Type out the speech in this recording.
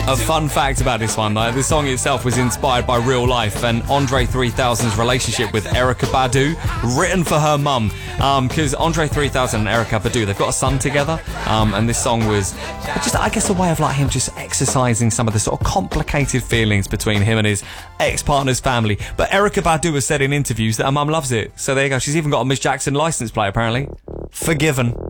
A fun fact about this one, the song itself was inspired by real life and Andre 3000's relationship with Erykah Badu, written for her mum. Because Andre 3000 and Erykah Badu, they've got a son together, and this song was just, I guess, a way of like him just exercising some of the sort of complicated feelings between him and his ex-partner's family. But Erykah Badu has said in interviews that her mum loves it. So there you go. She's even got a Miss Jackson license plate, apparently. Forgiven.